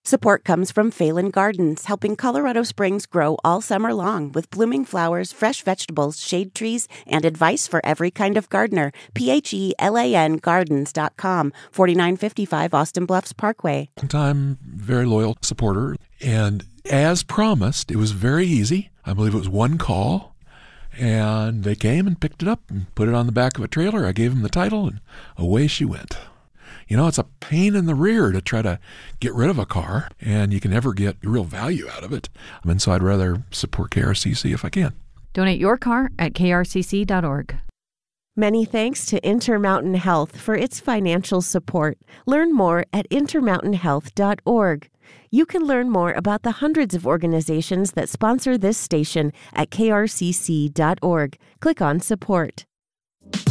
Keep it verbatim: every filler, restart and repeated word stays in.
Support comes from Phelan Gardens, helping Colorado Springs grow all summer long with blooming flowers, fresh vegetables, shade trees, and advice for every kind of gardener. P H E L A N gardens dot com, forty-nine fifty-five Austin Bluffs Parkway. I'm very loyal supporter. And as promised, it was very easy. I believe it was one call. And they came and picked it up and put it on the back of a trailer. I gave them the title, and away she went. You know, it's a pain in the rear to try to get rid of a car, and you can never get real value out of it. I mean, so I'd rather support K R C C if I can. Donate your car at K R C C dot org. Many thanks to Intermountain Health for its financial support. Learn more at intermountain health dot org. You can learn more about the hundreds of organizations that sponsor this station at K R C C dot org. Click on support.